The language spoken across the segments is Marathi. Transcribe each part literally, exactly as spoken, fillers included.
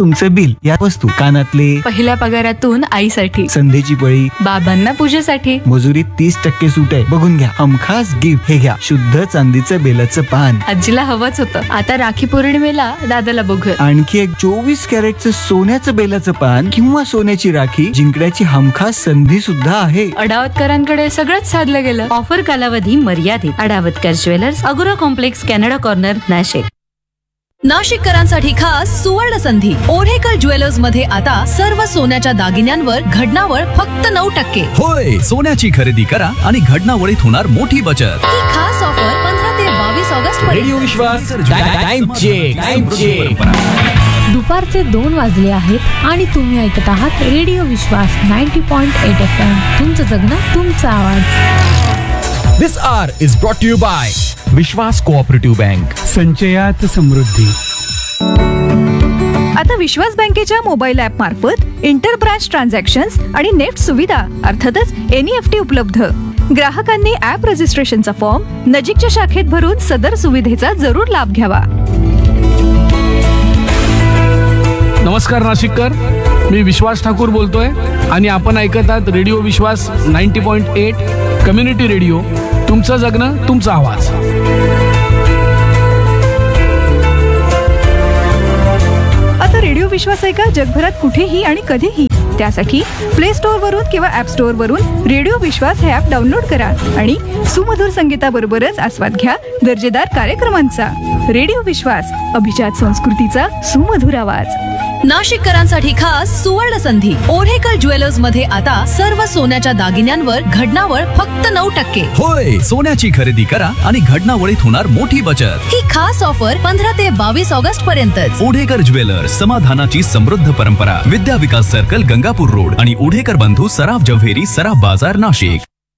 तुमचं बिल, या वस्तू, कानातले, पहिल्या पगारातून आईसाठी, संधीची पळी, बाबांना पूजेसाठी, मजुरीत तीस टक्के सूट आहे, बघून घ्या. हमखास गिफ्ट हे घ्या, शुद्ध चांदीचं बेलाचं पान. आजीला हवंच होतं. आता राखी पौर्णिमेला दादाला बघूया. आणखी एक चोवीस कॅरेटचं सोन्याचं बेलाचं पान किंवा सोन्याची राखी जिंकण्याची हमखास संधी सुद्धा आहे. अडावतकरांकडे सगळंच साधलं गेलं. ऑफर कालावधी मर्यादित. अडावतकर ज्वेलर्स, अगोरा कॉम्प्लेक्स, कॅनडा कॉर्नर, नाशिक. नाशिककरांसाठी खास सुवर्ण संधी. ओढेकर ज्वेलर्स मध्ये आता सर्व सोन्याच्या दागिन्यांवर घडणावळ फक्त नऊ टक्के. होय, सोन्याची खरेदी करा आणि घडणावळीत होणार मोठी बचत. ही खास ऑफर पंधरा ते बावीस ऑगस्ट रेडिओ विश्वास, टाइम चेक, टाइम चेक. दुपारचे दोन वाजले आहेत आणि तुम्ही ऐकत आहात रेडिओ विश्वास ninety point eight F M. तुमचं जगणं, तुमचा आवाज. दिस R is brought to you bye Vishwas cooperative bank. संचयात समृद्धी. आता विश्वास बँकेच्या मोबाईल ऍप मार्फत इंटर ब्रांच ट्रान्झॅक्शन्स आणि नेट सुविधा अर्थातच एनईएफटी उपलब्ध. ग्राहकांनी ऍप रजिस्ट्रेशनचा फॉर्म नजीकच्या शाखेत भरून सदर सुविधेचा जरूर लाभ घ्यावा. नमस्कार नाशिककर, मी विश्वास ठाकूर बोलतोय आणि आपण ऐकत आहात रेडिओ विश्वास ninety point eight community radio. तुमचं जगणं, तुमचा आवाज. आता रेडिओ विश्वास ऐका जगभरात कुठेही आणि कधीही. त्यासाठी प्ले स्टोअर वरून किंवा ऍप स्टोअर वरून रेडिओ विश्वास हे ऍप डाउनलोड करा आणि सुमधुर संगीताबरोबरच आस्वाद घ्या दर्जेदार कार्यक्रमांचा. रेडिओ विश्वास, अभिजात संस्कृतीचा सुमधुर आवाज. नाशिककरांसाठी खास सुवर्ण संधी. ओढेकर ज्वेलर्स मध्ये आता सर्व सोन्याच्या दागिन्यांवर घडणावळ फक्त नऊ टक्के. होय, सोन्याची खरेदी करा आणि घडणावळीत होणार मोठी बचत. ही खास ऑफर पंधरा ते बावीस ऑगस्ट पर्यंतच. ओढेकर ज्वेलर्स, समाधानाची समृद्ध परंपरा. विद्या विकास सर्कल, गंगापूर रोड आणि ओढेकर बंधू, सराफ जव्हेरी, सराफ बाजार, नाशिक.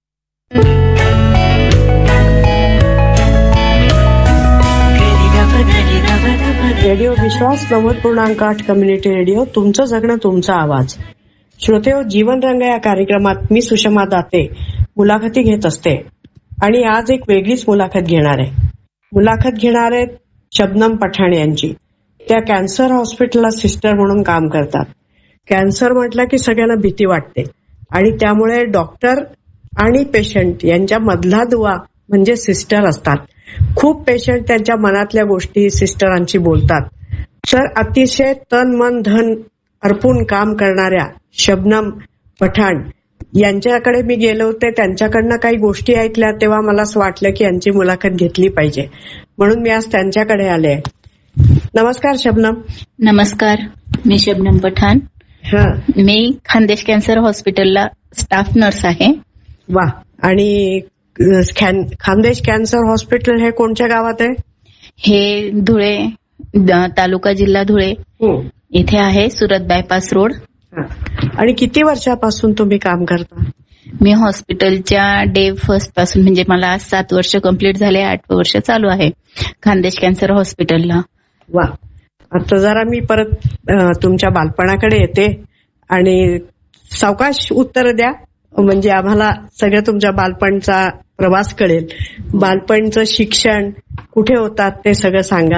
रेडिओ विश्वास नव्वद पूर्णांक आठ कम्युनिटी रेडिओ. तुमचं जगणं, तुमचा आवाज. श्रोतेहो, जीवन रंग या कार्यक्रमात मी सुषमा दाते मुलाखती घेत असते आणि आज एक वेगळीच मुलाखत घेणार आहे. मुलाखत घेणार आहेत शबनम पठाण यांची. त्या कॅन्सर हॉस्पिटलला सिस्टर म्हणून काम करतात. कॅन्सर म्हटलं की सगळ्यांना भीती वाटते आणि त्यामुळे डॉक्टर आणि पेशंट यांच्या मधला दुवा म्हणजे सिस्टर असतात. खूप पेशंट त्यांच्या मनातल्या गोष्टी सिस्टरांची बोलतात. तर अतिशय तन मन धन अर्पून काम करणाऱ्या शबनम पठाण यांच्याकडे मी गेले होते. त्यांच्याकडनं काही गोष्टी ऐकल्या तेव्हा मला असं वाटलं की यांची मुलाखत घेतली पाहिजे, म्हणून मी आज त्यांच्याकडे आले. नमस्कार शबनम. नमस्कार, मी शबनम पठाण. मी खानदेश कॅन्सर हॉस्पिटलला स्टाफ नर्स आहे. वा. आणि खानदेश कॅन्सर हॉस्पिटल हे कोणत्या गावात आहे? हे धुळे तालुका, जिल्हा धुळे इथे आहे, सुरत बायपास रोड. आणि किती वर्षापासून तुम्ही काम करता? मी हॉस्पिटलच्या डे फर्स्ट पासून, म्हणजे मला आज सात वर्ष कंप्लीट झाले, आठवं वर्ष चालू आहे खानदेश कॅन्सर हॉस्पिटलला. वा. आता जरा मी परत तुमच्या बालपणाकडे येते आणि सावकाश उत्तर द्या, म्हणजे आम्हाला सगळं तुमच्या बालपणचा प्रवास कळेल. बालपणचं शिक्षण कुठे होतात ते सगळं सांगा.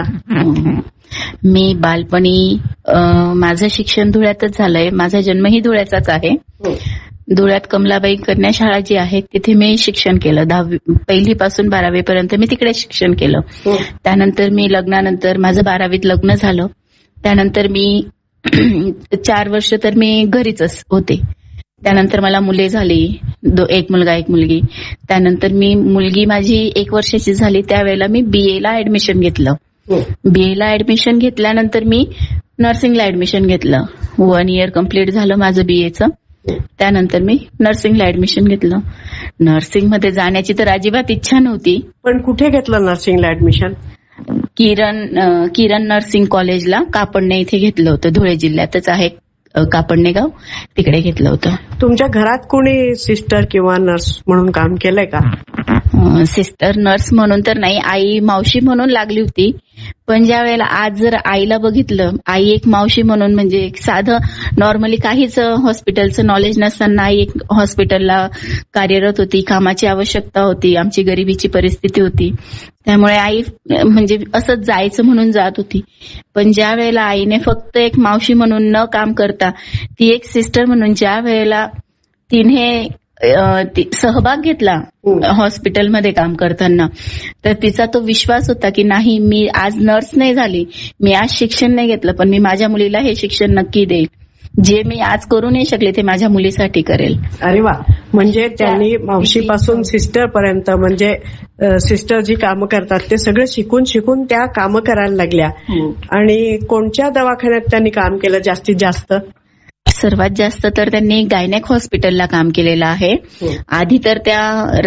मी बालपणी माझं शिक्षण धुळ्यातच झालंय. माझा जन्मही धुळ्याचाच आहे. धुळ्यात कमलाबाई कन्या शाळा जी आहे तिथे मी शिक्षण केलं. दहावी पहिली पासून बारावी पर्यंत मी तिकडे शिक्षण केलं. त्यानंतर मी लग्नानंतर माझं बारावीत लग्न झालं. त्यानंतर मी चार वर्ष तर मी घरीच होते. त्यानंतर मला मुले झाली, एक मुलगा एक मुलगी. त्यानंतर मी मुलगी माझी एक वर्षाची झाली त्यावेळेला मी बीए ला ऍडमिशन घेतलं. बीए ला ऍडमिशन घेतल्यानंतर मी नर्सिंगला ऍडमिशन घेतलं. वन इयर कम्प्लीट झालं माझं बीएचं. त्यानंतर मी नर्सिंगला ऍडमिशन घेतलं. नर्सिंगमध्ये जाण्याची तर अजिबात इच्छा नव्हती. पण कुठे घेतलं नर्सिंगला ऍडमिशन? किरण किरण नर्सिंग कॉलेजला कापडणे इथे घेतलं होतं. धुळे जिल्ह्यातच आहे कापडणे गाव, तिकडे घेतलं होतं. तुमच्या घरात कोणी सिस्टर किंवा नर्स म्हणून काम केलंय का? सिस्टर नर्स म्हणून तर नाही, आई मावशी म्हणून लागली होती. पण ज्या वेळेला आज जर आईला बघितलं, आई एक मावशी म्हणून म्हणजे एक साधं नॉर्मली काहीच हॉस्पिटलचं नॉलेज नसताना आई एक हॉस्पिटलला कार्यरत होती, कामाची आवश्यकता होती, आमची गरिबीची परिस्थिती होती, त्यामुळे आई म्हणजे असंच जायचं म्हणून जात होती. पण ज्या वेळेला आईने फक्त एक मावशी म्हणून न काम करता ती एक सिस्टर म्हणून ज्या वेळेला तिने सहभाग घेतला हॉस्पिटलमध्ये काम करताना, तर तिचा तो विश्वास होता की नाही, मी आज नर्स नाही झाली, मी आज शिक्षण नाही घेतलं, पण मी माझ्या मुलीला हे शिक्षण नक्की देईल. जे मी आज करू नाही शकले ते माझ्या मुलीसाठी करेल. अरे वा, म्हणजे त्यांनी मावशीपासून सिस्टर पर्यंत म्हणजे सिस्टर जी कामं करतात ते सगळं शिकून शिकून त्या कामं करायला लागल्या. आणि कोणत्या दवाखान्यात त्यांनी काम केलं जास्तीत जास्त? सर्वात जास्त तर त्यांनी गायनेक हॉस्पिटलला काम केलेलं आहे. आधी तर त्या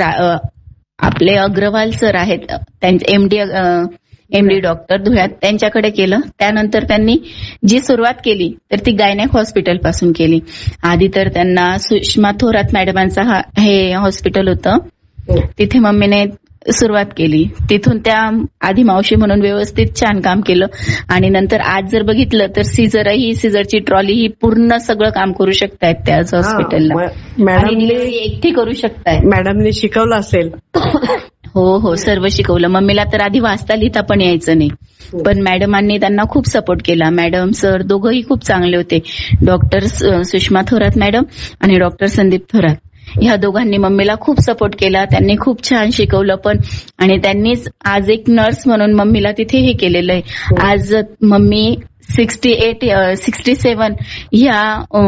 आपले अग्रवाल सर आहेत, एमडी एमडी डॉक्टर धुळ्यात, त्यांच्याकडे केलं. त्यानंतर त्यांनी जी सुरुवात केली तर ती गायनेक हॉस्पिटल पासून केली. आधी तर त्यांना सुषमा थोरात मॅडमांचा हे हॉस्पिटल होतं, तिथे मम्मीने सुरुवात केली. तिथून त्या आधी मावशी म्हणून व्यवस्थित छान काम केलं. आणि नंतर आज जर बघितलं तर सिझर ही सिझरची ट्रॉली ही पूर्ण सगळं काम करू शकतायत त्याच हॉस्पिटलला. डिलिव्हरी एकटी करू शकतायत. मॅडमने शिकवलं असेल? हो हो, सर्व शिकवलं. मम्मीला तर आधी वाचता लिहिता पण यायचं नाही, पण मॅडमांनी त्यांना खूप सपोर्ट केला. मॅडम सर दोघंही खूप चांगले होते. डॉक्टर सुषमा थोरात मॅडम आणि डॉक्टर संदीप थोरात, ह्या दोघांनी मम्मीला खूप सपोर्ट केला. त्यांनी खूप छान शिकवलं पण, आणि त्यांनीच आज एक नर्स म्हणून मम्मीला तिथे हे केलेलं आहे. आज मम्मी सिक्स्टी एट सिक्स्टी सेवन ह्या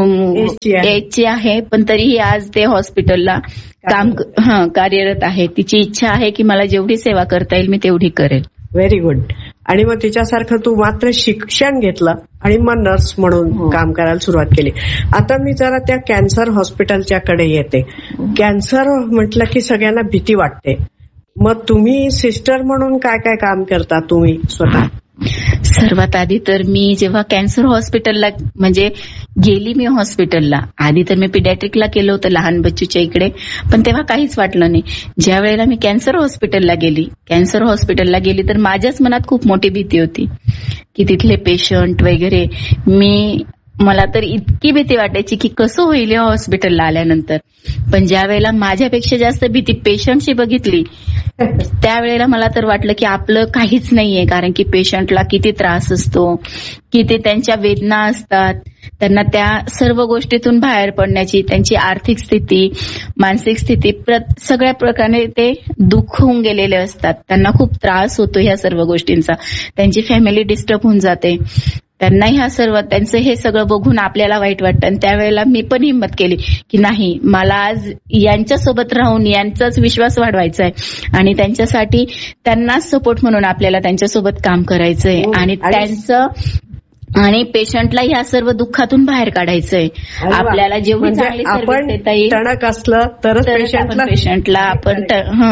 एजची आहे, पण तरीही आज ते हॉस्पिटलला काम कार्यरत आहे. तिची इच्छा आहे की मला जेवढी सेवा करता येईल मी तेवढी करेल. Very good. आणि मग तिच्यासारखं तू मात्र शिक्षण घेतलं आणि मग नर्स म्हणून काम करायला सुरुवात केली. आता मी जरा त्या कॅन्सर हॉस्पिटलच्या कडे येते. कॅन्सर म्हटलं की सगळ्यांना भीती वाटते. मग तुम्ही सिस्टर म्हणून काय काय काम करता तुम्ही स्वतः? सर्वात आधी तर मी जेव्हा कॅन्सर हॉस्पिटलला म्हणजे गेली मी हॉस्पिटलला, आधी तर मी पिडॅट्रिकला केलं होतं लहान बच्चूच्या इकडे, पण तेव्हा काहीच वाटलं नाही. ज्या वेळेला मी कॅन्सर हॉस्पिटलला गेली कॅन्सर हॉस्पिटलला गेली तर माझ्याच मनात खूप मोठी भीती होती की तिथले पेशंट वगैरे, मी मला तर इतकी भीती वाटायची की कसं होईल या हॉस्पिटलला आल्यानंतर. पण ज्या वेळेला माझ्यापेक्षा जास्त भीती पेशंटची बघितली त्यावेळेला मला तर वाटलं की आपलं काहीच नाहीये, कारण की पेशंटला किती त्रास असतो, किती त्यांच्या वेदना असतात, त्यांना त्या सर्व गोष्टीतून बाहेर पडण्याची त्यांची आर्थिक स्थिती, मानसिक स्थिती, सगळ्या प्रकारे ते दुःख होऊन गेलेले असतात. त्यांना खूप त्रास होतो ह्या सर्व गोष्टींचा, त्यांची फॅमिली डिस्टर्ब होऊन जाते. त्यांना ह्या सर्व त्यांचं हे सगळं बघून आपल्याला वाईट वाटतं. आणि त्यावेळेला मी पण हिंमत केली की नाही, मला आज यांच्यासोबत राहून यांचाच विश्वास वाढवायचा आहे आणि त्यांच्यासाठी त्यांनाच सपोर्ट म्हणून आपल्याला त्यांच्यासोबत काम करायचंय आणि त्यांचं आणि पेशंटला ह्या सर्व दुःखातून बाहेर काढायचंय. आपल्याला जेवढी चांगली सर्व्हिस देता येईल टणक असलं तरच पेशंटला पेशंटला आपण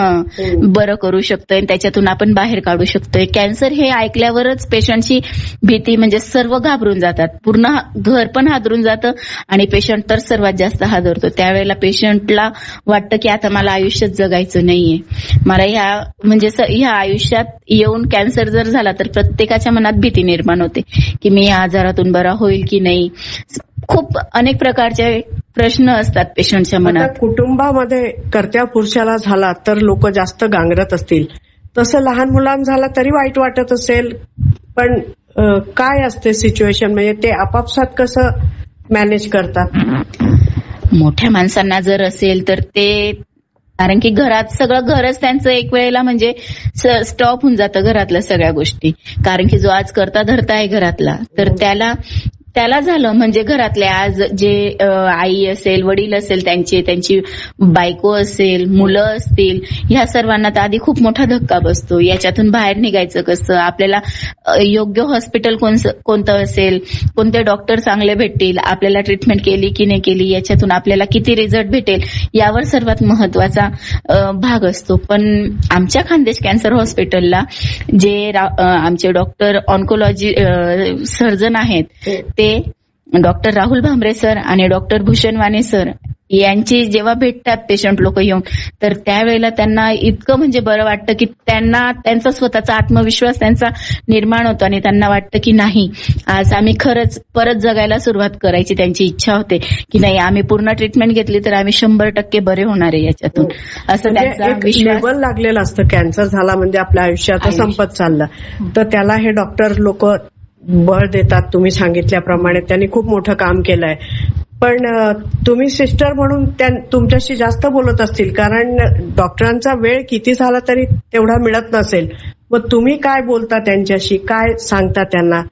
बरं करू शकतोय, त्याच्यातून आपण बाहेर काढू शकतोय. कॅन्सर हे ऐकल्यावरच पेशंटची भीती म्हणजे सर्व घाबरून जातात, पूर्ण घर पण हादरून जातं आणि पेशंट तर सर्वात जास्त हादरतो. त्यावेळेला पेशंटला वाटतं की आता मला आयुष्यात जगायचं नाहीये, मला ह्या म्हणजे ह्या आयुष्यात येऊन कॅन्सर जर झाला तर प्रत्येकाच्या मनात भीती निर्माण होते की मी या आजारातून बरा होईल की नाही. खूप अनेक प्रकारचे प्रश्न असतात पेशंटच्या मनात. कुटुंबामध्ये कर्त्या पुरुषाला झाला तर लोक जास्त गांगरत असतील, तसं लहान मुलांना झाला तरी वाईट वाटत असेल, पण काय असते सिच्युएशन, म्हणजे ते आपापसात कसं मॅनेज करतात? मोठ्या माणसांना जर असेल तर ते, कारण की घरात सगळं घरच त्यांचं एक वेळेला म्हणजे स्टॉप होऊन जातं घरातल्या सगळ्या गोष्टी, कारण की जो आज करता धरता आहे घरातला तर त्याला त्याला झालं म्हणजे घरातले आज जे आई असेल, वडील असेल, त्यांचे त्यांची बायको असेल, मुलं असतील, ह्या सर्वांना तर आधी खूप मोठा धक्का बसतो. याच्यातून बाहेर निघायचं कसं, आपल्याला योग्य हॉस्पिटल कोणतं असेल, कोणते डॉक्टर चांगले भेटतील, आपल्याला ट्रीटमेंट केली की नाही केली, याच्यातून आपल्याला किती रिझल्ट भेटेल, यावर सर्वात महत्वाचा भाग असतो. पण आमच्या खानदेश कॅन्सर हॉस्पिटलला जे आमचे डॉक्टर ऑन्कोलॉजी सर्जन आहेत ते डॉक्टर राहुल भांबरे सर आणि डॉक्टर भूषण वाने सर यांची जेव्हा भेटतात पेशंट लोक येऊन, तर त्यावेळेला त्यांना इतकं म्हणजे बरं वाटतं की त्यांना त्यांचा स्वतःचा आत्मविश्वास त्यांचा निर्माण होतो आणि त्यांना वाटतं की नाही, आज आम्ही खरंच परत जगायला सुरुवात करायची त्यांची इच्छा होते की नाही, आम्ही पूर्ण ट्रीटमेंट घेतली तर आम्ही शंभर टक्के बरे होणार आहे याच्यातून, असं त्यांचा विश्वास. लेबल लागलेलं असतं, कॅन्सर झाला म्हणजे आपल्या आयुष्यात संपत चाललं, तर त्याला हे डॉक्टर लोक बळ देतात. तुम्ही सांगितल्याप्रमाणे त्यांनी खूप मोठं काम केलंय. पण तुम्ही सिस्टर म्हणून तुमच्याशी जास्त बोलत असतील, कारण डॉक्टरांचा वेळ किती झाला तरी तेवढा मिळत नसेल. मग तुम्ही काय बोलता त्यांच्याशी, काय सांगता त्यांना?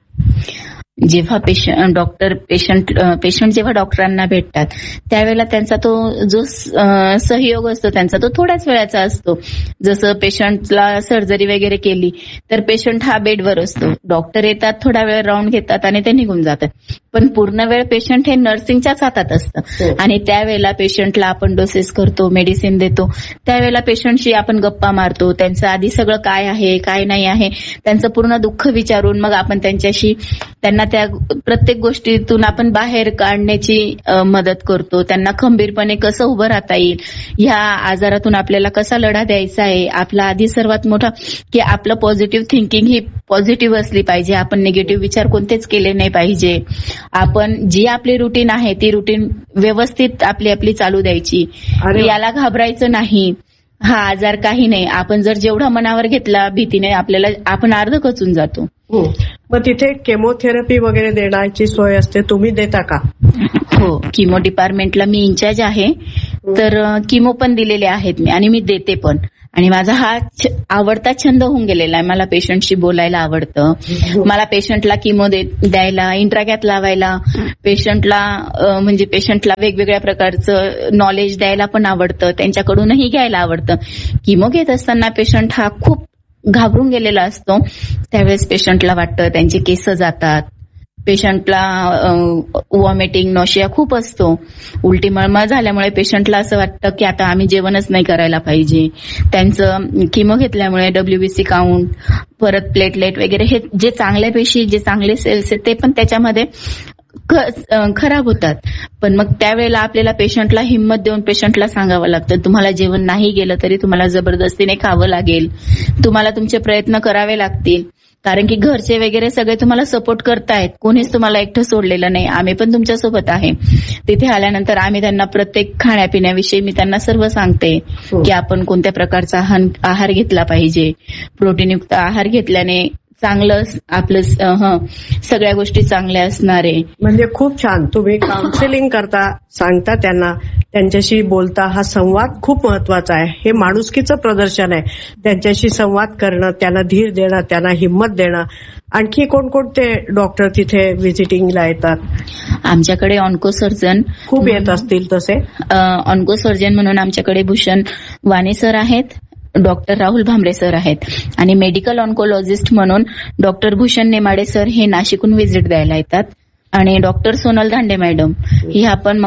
जेव्हा पेशंट डॉक्टर पेशंट पेशंट जेव्हा डॉक्टरांना भेटतात त्यावेळेला त्यांचा तो जो सहयोग असतो त्यांचा तो थोड्याच वेळाचा असतो. जसं पेशंटला सर्जरी वगैरे केली तर पेशंट हा बेडवर असतो, डॉक्टर येतात, थोडा वेळ राऊंड घेतात आणि ते निघून जातात. पण पूर्ण वेळ पेशंट हे नर्सिंगच्याच हातात असतं आणि त्यावेळेला पेशंटला आपण डोसेस करतो, मेडिसिन देतो, त्यावेळेला पेशंटशी आपण गप्पा मारतो, त्यांचं आधी सगळं काय आहे काय नाही आहे त्यांचं पूर्ण दुःख विचारून मग आपण त्यांच्याशी त्यांना त्या प्रत्येक गोष्टीतून आपण बाहेर काढण्याची मदत करतो. त्यांना खंबीरपणे कसं उभं राहता येईल, ह्या आजारातून आपल्याला कसा लढा द्यायचा आहे. आपला आधी सर्वात मोठा की आपलं पॉझिटिव्ह थिंकिंग ही पॉझिटिव्ह असली पाहिजे, आपण निगेटिव्ह विचार कोणतेच केले नाही पाहिजे. आपण जी आपली रुटीन आहे ती रुटीन व्यवस्थित आपली आपली चालू द्यायची, याला घाबरायचं नाही. हा आजार काही नाही, आपण जर जेवढा मनावर घेतला भीतीने आपल्याला आपण अर्ध खचून जातो. मग तिथे केमोथेरपी वगैरे देण्याची सोय असते, तुम्ही देता का? हो, किमो डिपार्टमेंटला मी इन्चार्ज आहे, तर किमो पण दिलेले आहेत मी आणि मी देते पण. आणि माझा हा आवडता छंद होऊन गेलेला आहे, मला पेशंटशी बोलायला आवडतं, मला पेशंटला किमो द्यायला, इंट्रागॅथ लावायला, पेशंटला म्हणजे पेशंटला वेगवेगळ्या प्रकारचं नॉलेज द्यायला पण आवडतं, त्यांच्याकडूनही घ्यायला आवडतं. किमो घेत असताना पेशंट हा खूप घाबरून गेलेला असतो, त्यावेळेस पेशंटला वाटतं त्यांचे केस जातात, पेशंटला वॉमिटिंग नॉशिया खूप असतो, उलटी मळमळ झाल्यामुळे पेशंटला असं वाटतं की आता आम्ही जेवणच नाही करायला पाहिजे. त्यांचं किमो घेतल्यामुळे डब्ल्यूबीसी काउंट, परत प्लेटलेट वगैरे हे जे चांगल्या पेशी, जे चांगले सेल्स आहेत ते पण त्याच्यामध्ये खराब होतात. पण मग त्यावेळेला आपल्याला पेशंटला हिंमत देऊन पेशंटला सांगावं लागतं, तुम्हाला जेवण नाही गेलं तरी तुम्हाला जबरदस्तीने खावं लागेल, तुम्हाला तुमचे प्रयत्न करावे लागतील, कारण की घरचे वगैरे सगळे तुम्हाला सपोर्ट करतायत, कोणीच तुम्हाला एकटं सोडलेलं नाही, आम्ही पण तुमच्यासोबत आहे. तिथे आल्यानंतर आम्ही त्यांना प्रत्येक खाण्यापिण्याविषयी मी त्यांना सर्व सांगते की आपण कोणत्या प्रकारचा आहार घेतला पाहिजे, प्रोटीनयुक्त आहार घेतल्याने चांगलं आपलं सगळ्या गोष्टी चांगल्या असणार आहे. म्हणजे खूप छान तुम्ही काउन्सिलिंग करता, सांगता त्यांना, त्यांच्याशी बोलता. हा संवाद खूप महत्वाचा आहे, हे माणुसकीचं प्रदर्शन आहे. त्यांच्याशी संवाद करणं, त्यांना धीर देणं, त्यांना हिंमत देणं. आणखी कोणकोणते डॉक्टर तिथे व्हिजिटिंगला येतात? आमच्याकडे ऑन्को सर्जन खूप येत असतील तसे. ऑन्को सर्जन म्हणून आमच्याकडे भूषण वाणे सर आहेत, डॉक्टर राहुल भांबरे सर आहेत आणि मेडिकल ऑन्कोलॉजिस्ट म्हणून डॉक्टर भूषण नेमाडे सर हे नाशिकहून व्हिजिट द्यायला येतात आणि डॉक्टर सोनल धांडे मॅडम ह्या पण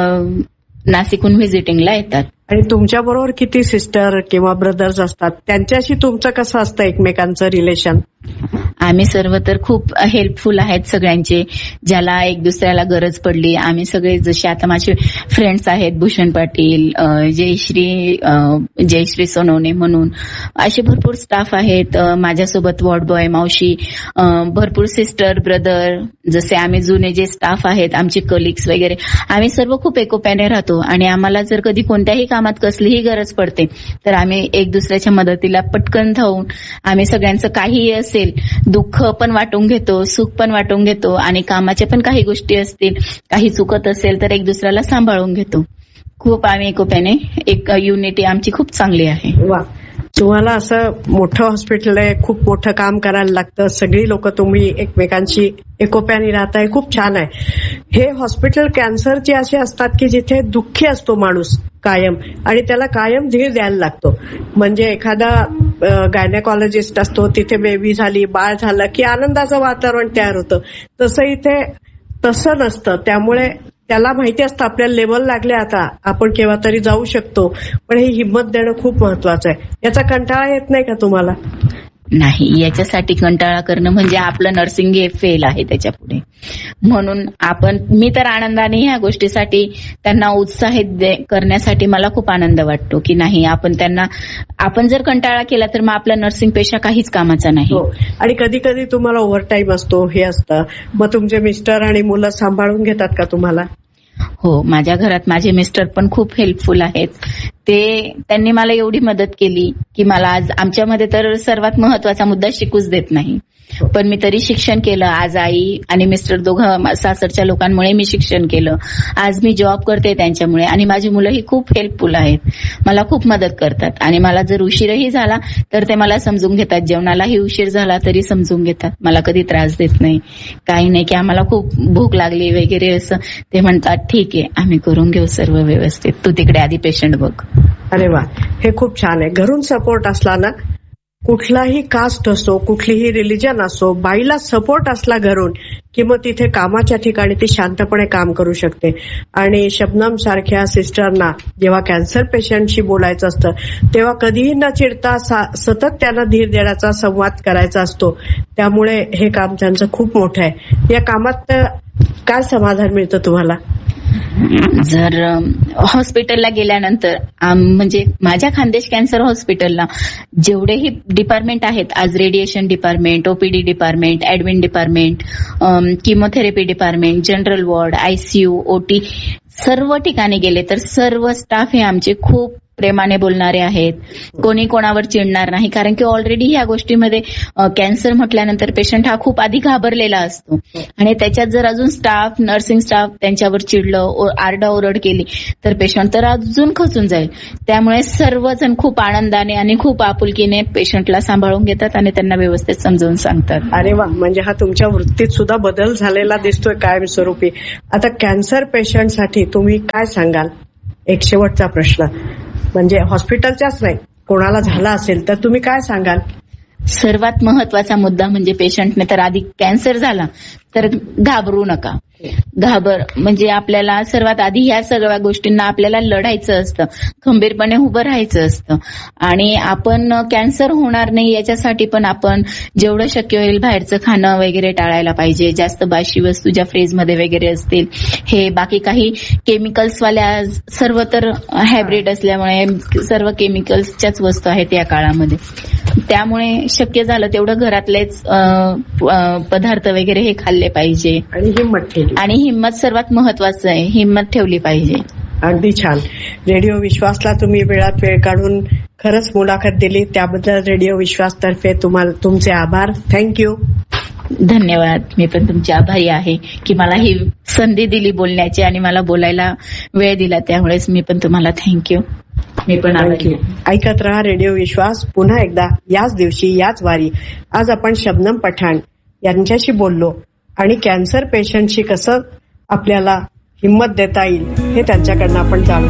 नाशिकहून व्हिजिटिंगला येतात. आणि तुमच्या बरोबर किती सिस्टर किंवा ब्रदर्स असतात, त्यांच्याशी तुमचं कसं असतं एकमेकांचं रिलेशन? आम्ही सर्व तर खूप हेल्पफुल आहेत सगळ्यांचे, ज्याला एक दुसऱ्याला गरज पडली आम्ही सगळे, जसे आता माझे फ्रेंड्स आहेत भूषण पाटील, जयश्री जयश्री सोनवणे म्हणून असे भरपूर स्टाफ आहेत, माझ्यासोबत वॉर्ड बॉय, मावशी, भरपूर सिस्टर ब्रदर, जसे आम्ही जुने जे स्टाफ आहेत आमचे कलिग्स वगैरे, आम्ही सर्व खूप एकोप्याने राहतो आणि आम्हाला जर कधी कोणत्याही कामात कसलीही गरज पडते तर आम्ही एक दुसऱ्याच्या मदतीला पटकन धावून आम्ही सगळ्यांचं काहीही असेल, दुःख पण वाटून घेतो, सुख पण वाटून घेतो आणि कामाच्या पण काही गोष्टी असतील, काही चुकत असेल तर एक दुसऱ्याला सांभाळून घेतो. खूप आम्ही एकोप्याने, एक युनिटी आमची खूप चांगली आहे. वा, तुम्हाला असं मोठं हॉस्पिटल आहे, खूप मोठं काम करायला लागतं, सगळी लोक तुम्ही एकमेकांशी एकोप्याने राहताय, खूप छान आहे. हे हॉस्पिटल कॅन्सरचे असे असतात की जिथे दुःखी असतो माणूस कायम आणि त्याला कायम धीर द्यायला लागतो. म्हणजे एखादा गायनेकॉलॉजिस्ट असतो, तिथे बेबी झाली, बाळ झालं की आनंदाचं वातावरण तयार होतं, तसं इथे तसं नसतं. त्यामुळे त्याला माहिती असतं आपल्याला लेवल लागले, आता आपण केव्हा तरी जाऊ शकतो, पण ही हिंमत देणं खूप महत्वाचं आहे. याचा कंटाळा येत नाही का तुम्हाला? नाही, याच्यासाठी कंटाळा करणं म्हणजे आपलं नर्सिंग हे फेल आहे त्याच्या पुढे. म्हणून आपण मी तर आनंदाने ह्या गोष्टीसाठी त्यांना उत्साहित करण्यासाठी मला खूप आनंद वाटतो की नाही, आपण त्यांना आपण जर कंटाळा केला तर मग आपला नर्सिंग पेशा काहीच कामाचा नाही. आणि कधी कधी तुम्हाला ओव्हरटाईम असतो, हे असतं, मग तुमचे मिस्टर आणि मुलं सांभाळून घेतात का तुम्हाला? हो, माझ्या घरात माझे मिस्टर पण खूप हेल्पफुल आहेत. ते त्यांनी मला एवढी मदत केली की मला आज आमच्यामध्ये तर सर्वात महत्वाचा मुद्दा शिकूच देत नाही, पण मी तरी शिक्षण केलं. आज आई आणि मिस्टर दोघं सासरच्या लोकांमुळे मी शिक्षण केलं. आज मी जॉब करते त्यांच्यामुळे, आणि माझी मुलंही खूप हेल्पफुल आहेत, मला खूप मदत करतात. आणि मला जर उशीरही झाला तर ते मला समजून घेतात, जेवणालाही उशीर झाला तरी समजून घेतात, मला कधी त्रास देत नाही, काही नाही की आम्हाला खूप भूक लागली वगैरे असं. ते म्हणतात ठीक आहे, आम्ही करून घेऊ सर्व व्यवस्थित, तू तिकडे आधी पेशंट बघ. अरे वा, हे खूप छान आहे. घरून सपोर्ट असला ना, कुठलाही कास्ट असो, कुठलीही रिलिजन असो, बाईला सपोर्ट असला घरून की मग तिथे कामाच्या ठिकाणी ती शांतपणे काम करू शकते. आणि शबनम सारख्या सिस्टरना जेव्हा कॅन्सर पेशंटशी बोलायचं असतं तेव्हा कधीही न चिडता सतत त्यांना धीर देण्याचा संवाद करायचा असतो. त्यामुळे हे काम त्यांचं खूप मोठं आहे. या कामात काय समाधान मिळतं तुम्हाला? जर हॉस्पिटलला गेल्यानंतर म्हणजे माझ्या खानदेश कॅन्सर हॉस्पिटलला जेवढेही डिपार्टमेंट आहेत, आज radiation department, OPD department, admin department, chemotherapy department, general ward, ICU, ओटी, सर्व ठिकाणी गेले तर सर्व स्टाफ हे आमचे खूप प्रेमाने बोलणारे आहेत. कोणी कोणावर चिडणार नाही, कारण की ऑलरेडी ह्या गोष्टीमध्ये कॅन्सर म्हटल्यानंतर पेशंट हा खूप आधी घाबरलेला असतो, आणि त्याच्यात जर अजून स्टाफ, नर्सिंग स्टाफ त्यांच्यावर चिडलं, आरडाओरड केली तर पेशंट तर अजून खचून जाईल. त्यामुळे सर्वजण खूप आनंदाने आणि खूप आपुलकीने पेशंटला सांभाळून घेतात आणि त्यांना व्यवस्थित समजावून सांगतात. अरे वा, म्हणजे हा तुमच्या वृत्तीत सुद्धा बदल झालेला दिसतोय कायमस्वरूपी. आता कॅन्सर पेशंटसाठी तुम्ही काय सांगाल? एक शेवटचा प्रश्न, म्हणजे हॉस्पिटलच्याच नाही, कोणाला झाला असेल तर तुम्ही काय सांगाल? सर्वात महत्वाचा मुद्दा म्हणजे पेशंटने तर आधी कॅन्सर झाला तर घाबरू नका. घाबर म्हणजे आपल्याला सर्वात आधी ह्या सगळ्या गोष्टींना आपल्याला लढायचं असतं, खंबीरपणे उभं राहायचं असतं. आणि आपण कॅन्सर होणार नाही याच्यासाठी पण आपण जेवढं शक्य होईल बाहेरचं खाणं वगैरे टाळायला पाहिजे. जास्त बाशी वस्तू ज्या फ्रीजमध्ये वगैरे असतील, हे बाकी काही केमिकल्सवाल्या, सर्व तर हायब्रिड असल्यामुळे सर्व केमिकल्सच्याच वस्तू आहेत या काळामध्ये. त्यामुळे शक्य झालं तेवढं घरातलेच पदार्थ वगैरे हे खाल्ले पाहिजे. आणि हिंमत ठेवली, आणि हिंमत सर्वात महत्वाचं आहे, हिंमत ठेवली पाहिजे. अगदी छान. रेडिओ विश्वासला तुम्ही वेळात वेळ काढून खरंच मुलाखत दिली, त्याबद्दल रेडिओ विश्वास तर्फे तुम्हाला तुमचे आभार. थँक्यू. धन्यवाद. मी पण तुमची आभारी आहे की मला ही संधी दिली बोलण्याची आणि मला बोलायला वेळ दिला, त्यामुळेच मी पण तुम्हाला थँक्यू. मी पण आभारी. ऐकत रहा रेडिओ विश्वास. पुन्हा एकदा याच दिवशी याच वारी. आज आपण शबनम पठाण यांच्याशी बोललो आणि कॅन्सर पेशंटशी कसं आपल्याला हिंमत देता येईल हे त्यांच्याकडनं आपण जाणून